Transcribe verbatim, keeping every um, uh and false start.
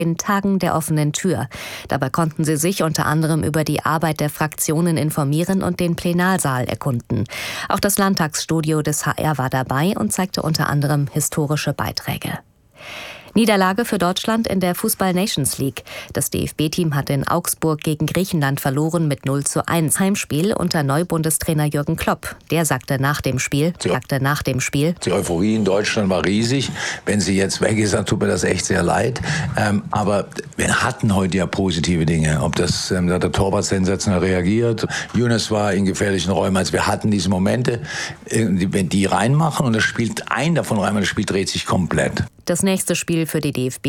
in Tagen der offenen Tür. Dabei konnten sie sich unter anderem über die Arbeit der Fraktionen informieren und den Plenarsaal erkunden. Auch das Landtagsstudio des H R war dabei und zeigte unter anderem historische Beiträge. Niederlage für Deutschland in der Fußball-Nations League. Das D F B-Team hat in Augsburg gegen Griechenland verloren mit null zu eins. Heimspiel unter Neubundestrainer Jürgen Klopp. Der sagte nach dem Spiel, sagte nach dem Spiel: Die Euphorie in Deutschland war riesig. Wenn sie jetzt weg ist, dann tut mir das echt sehr leid. Ähm, aber wir hatten heute ja positive Dinge. Ob das, ähm, da hat der Torwart sensationell reagiert. Younes war in gefährlichen Räumen. Also wir hatten diese Momente, wenn die reinmachen und das spielt ein davon rein, das Spiel dreht sich komplett. Das nächste Spiel für die D F B